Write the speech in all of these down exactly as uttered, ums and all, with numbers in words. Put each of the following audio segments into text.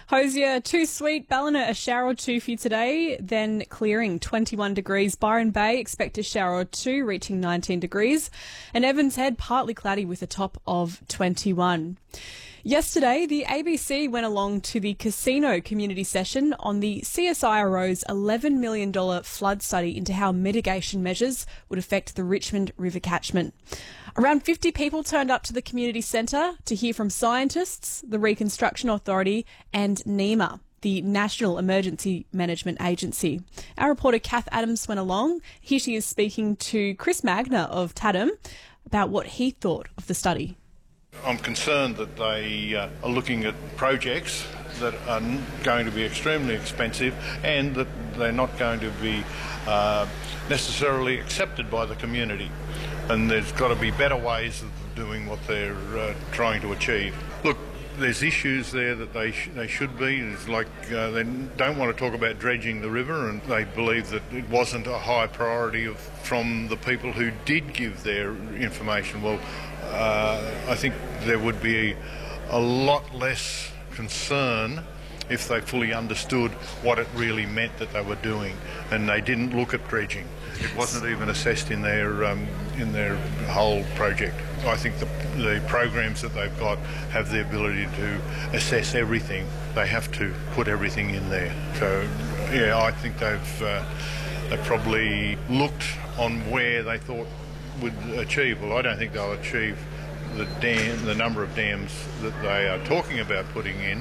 Hosier, too sweet. Ballina, a shower or two for you today. Then clearing, twenty-one degrees. Byron Bay, expect a shower or two, reaching nineteen degrees. And Evans Head, partly cloudy with a top of twenty-one. Yesterday, the A B C went along to the Casino community session on the C S I R O's eleven million dollars flood study into how mitigation measures would affect the Richmond River catchment. Around fifty people turned up to the community centre to hear from scientists, the Reconstruction Authority and NEMA, the National Emergency Management Agency. Our reporter Kath Adams went along. Here she is speaking to Chris Magner of Tatham about what he thought of the study. I'm concerned that they uh, are looking at projects that are going to be extremely expensive and that they're not going to be uh, necessarily accepted by the community. And there's got to be better ways of doing what they're uh, trying to achieve. Look, there's issues there that they sh- they should be. It's like uh, they don't want to talk about dredging the river, and they believe that it wasn't a high priority of, from the people who did give their information. Well, uh, I think there would be a lot less concern if they fully understood what it really meant that they were doing, and they didn't look at dredging. It wasn't even assessed in their um, in their whole project. I think the, the programs that they've got have the ability to assess everything. They have to put everything in there. So, yeah, I think they've uh, they probably looked on where they thought would achieve. Well, I don't think they'll achieve the dam, the number of dams that they are talking about putting in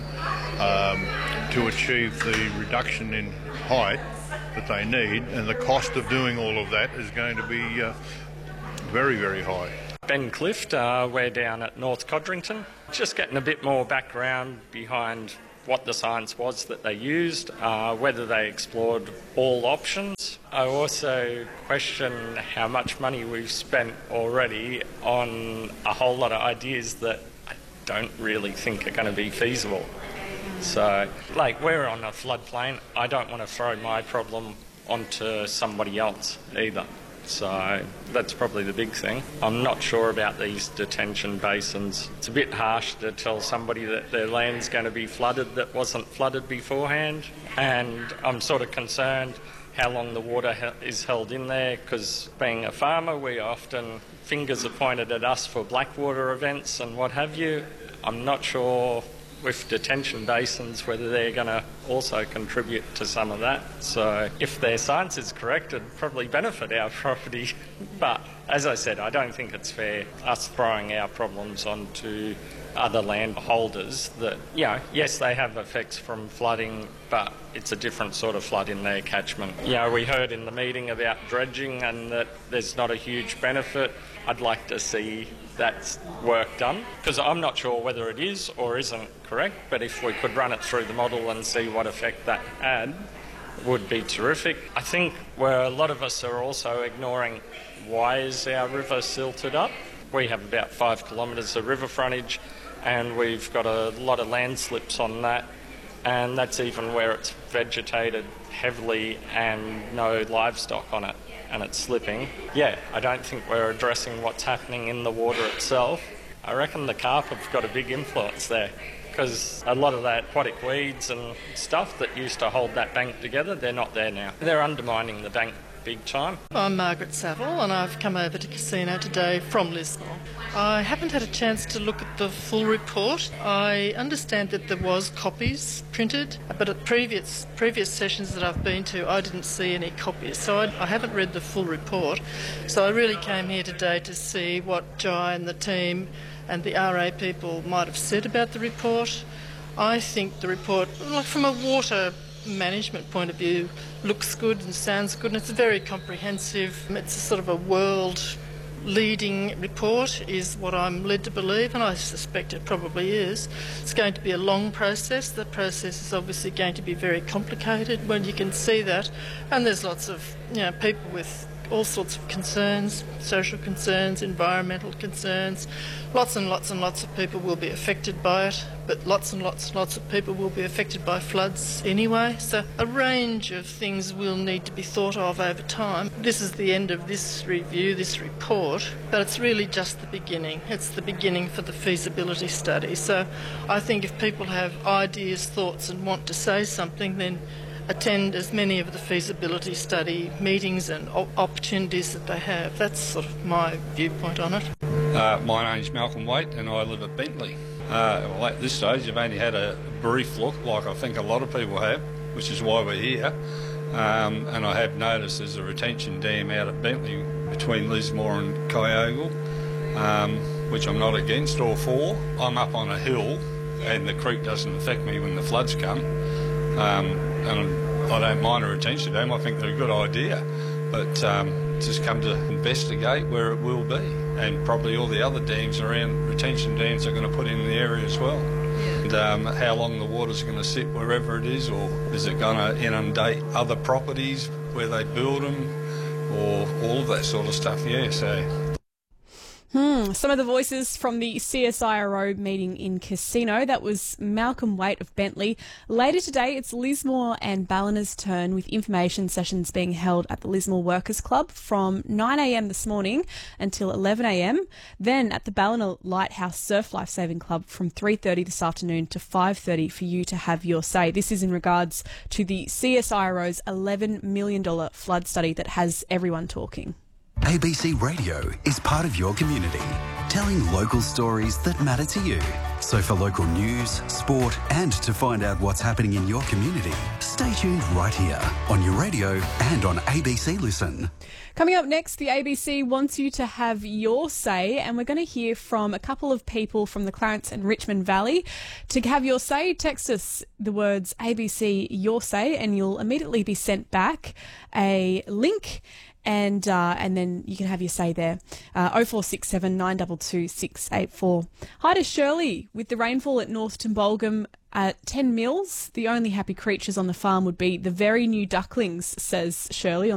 um, to achieve the reduction in height that they need, and the cost of doing all of that is going to be uh, very, very high. Ben Clift, uh, we're down at North Codrington. Just getting a bit more background behind what the science was that they used, uh, whether they explored all options. I also question how much money we've spent already on a whole lot of ideas that I don't really think are going to be feasible. So, like, we're on a floodplain. I don't want to throw my problem onto somebody else either. So that's probably the big thing. I'm not sure about these detention basins. It's a bit harsh to tell somebody that their land's going to be flooded that wasn't flooded beforehand. And I'm sort of concerned how long the water he- is held in there, because being a farmer, we often, fingers are pointed at us for blackwater events and what have you. I'm not sure with detention basins whether they're going to also contribute to some of that. So if their science is correct, it'd probably benefit our property. But as I said, I don't think it's fair us throwing our problems onto other landholders that, you know, yes, they have effects from flooding, but it's a different sort of flood in their catchment. You know, we heard in the meeting about dredging and that there's not a huge benefit. I'd like to see that work done, because I'm not sure whether it is or isn't correct, but if we could run it through the model and see what effect that had, would be terrific. I think where a lot of us are also ignoring, why is our river silted up? We have about five kilometres of river frontage, and we've got a lot of landslips on that, and that's even where it's vegetated heavily and no livestock on it, and it's slipping. Yeah, I don't think we're addressing what's happening in the water itself. I reckon the carp have got a big influence there, because a lot of that aquatic weeds and stuff that used to hold that bank together, they're not there now. They're undermining the bank big time. I'm Margaret Saville, and I've come over to Casino today from Lismore. I haven't had a chance to look at the full report. I understand that there was copies printed, but at previous previous sessions that I've been to, I didn't see any copies, so I, I haven't read the full report. So I really came here today to see what Jai and the team and the R A people might have said about the report. I think the report, like from a water management point of view, looks good and sounds good, and it's very comprehensive. It's a sort of a world leading report is what I'm led to believe, and I suspect it probably is. It's going to be a long process. The process is obviously going to be very complicated when you can see that, and there's lots of, you know, people with all sorts of concerns, social concerns, environmental concerns. Lots and lots and lots of people will be affected by it, but lots and lots and lots of people will be affected by floods anyway. So a range of things will need to be thought of over time. This is the end of this review, this report, but it's really just the beginning. It's the beginning for the feasibility study. So I think if people have ideas, thoughts and want to say something, then attend as many of the feasibility study meetings and op- opportunities that they have. That's sort of my viewpoint on it. Uh, my name's Malcolm Waite and I live at Bentley. Uh, well, at this stage I've only had a brief look, like I think a lot of people have, which is why we're here. Um, and I have noticed there's a retention dam out at Bentley between Lismore and Kyogle, um, which I'm not against or for. I'm up on a hill and the creek doesn't affect me when the floods come. Um, and I don't mind a retention dam, I think they're a good idea. But um, just come to investigate where it will be. And probably all the other dams around, retention dams, are going to put in the area as well. And um, how long the water's going to sit wherever it is, or is it going to inundate other properties where they build them, or all of that sort of stuff, yeah, so... Hmm. Some of the voices from the C S I R O meeting in Casino. That was Malcolm Waite of Bentley. Later today, it's Lismore and Ballina's turn, with information sessions being held at the Lismore Workers Club from nine a.m. this morning until eleven a.m. Then at the Ballina Lighthouse Surf Lifesaving Club from three thirty this afternoon to five thirty for you to have your say. This is in regards to the C S I R O's eleven million dollars flood study that has everyone talking. A B C Radio is part of your community, telling local stories that matter to you. So for local news, sport and to find out what's happening in your community, stay tuned right here on your radio and on A B C Listen. Coming up next, the A B C wants you to have your say, and we're going to hear from a couple of people from the Clarence and Richmond Valley. To have your say, text us the words A B C Your Say and you'll immediately be sent back a link. And uh, and then you can have your say there. Uh, oh four six seven, nine two two, six eight four. Hi to Shirley. With the rainfall at North Tumbolgum at ten mils, the only happy creatures on the farm would be the very new ducklings, says Shirley on